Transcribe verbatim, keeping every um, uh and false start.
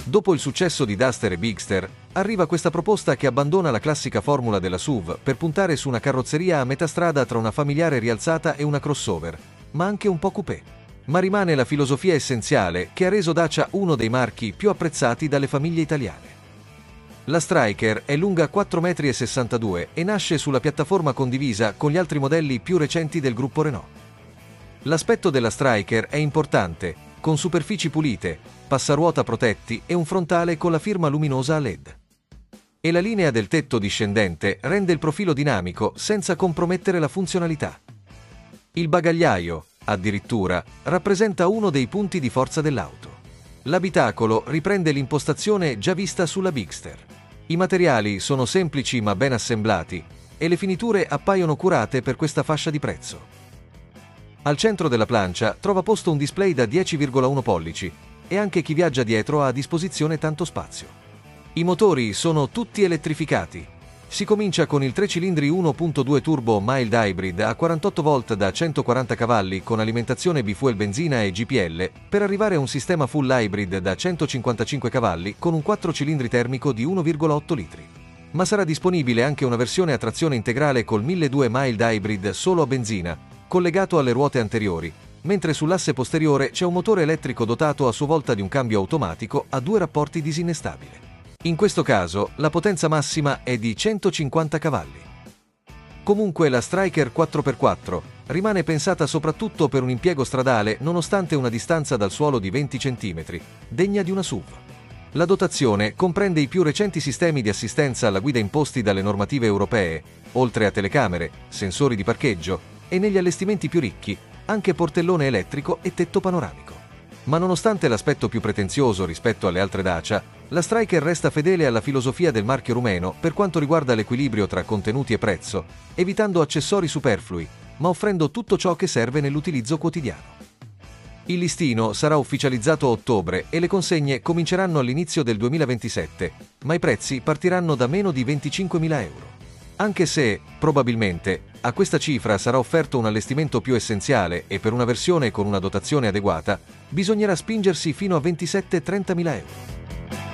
Dopo il successo di Duster e Bigster, arriva questa proposta che abbandona la classica formula della S U V per puntare su una carrozzeria a metà strada tra una familiare rialzata e una crossover, ma anche un po' coupé. Ma rimane la filosofia essenziale che ha reso Dacia uno dei marchi più apprezzati dalle famiglie italiane. La Stryker è lunga quattro virgola sessantadue metri e nasce sulla piattaforma condivisa con gli altri modelli più recenti del gruppo Renault. L'aspetto della Stryker è importante, con superfici pulite, passaruota protetti e un frontale con la firma luminosa a L E D. E la linea del tetto discendente rende il profilo dinamico senza compromettere la funzionalità. Il bagagliaio, addirittura, rappresenta uno dei punti di forza dell'auto. L'abitacolo riprende l'impostazione già vista sulla Bigster. I materiali sono semplici ma ben assemblati e le finiture appaiono curate per questa fascia di prezzo. Al centro della plancia trova posto un display da dieci virgola uno pollici e anche chi viaggia dietro ha a disposizione tanto spazio. I motori sono tutti elettrificati. Si comincia con il tre cilindri uno virgola due turbo mild hybrid a quarantotto volt da centoquaranta cavalli con alimentazione bifuel benzina e G P L per arrivare a un sistema full hybrid da centocinquantacinque cavalli con un quattro cilindri termico di uno virgola otto litri. Ma sarà disponibile anche una versione a trazione integrale col milleduecento mild hybrid solo a benzina, collegato alle ruote anteriori, mentre sull'asse posteriore c'è un motore elettrico dotato a sua volta di un cambio automatico a due rapporti disinnestabile. In questo caso, la potenza massima è di centocinquanta cavalli. Comunque la Stryker quattro per quattro rimane pensata soprattutto per un impiego stradale nonostante una distanza dal suolo di venti centimetri, degna di una S U V. La dotazione comprende i più recenti sistemi di assistenza alla guida imposti dalle normative europee, oltre a telecamere, sensori di parcheggio e negli allestimenti più ricchi, anche portellone elettrico e tetto panoramico. Ma nonostante l'aspetto più pretenzioso rispetto alle altre Dacia, la Stryker resta fedele alla filosofia del marchio rumeno per quanto riguarda l'equilibrio tra contenuti e prezzo, evitando accessori superflui, ma offrendo tutto ciò che serve nell'utilizzo quotidiano. Il listino sarà ufficializzato a ottobre e le consegne cominceranno all'inizio del duemilaventisette, ma i prezzi partiranno da meno di venticinquemila euro. Anche se, probabilmente, a questa cifra sarà offerto un allestimento più essenziale e per una versione con una dotazione adeguata, bisognerà spingersi fino a ventisette trentamila euro.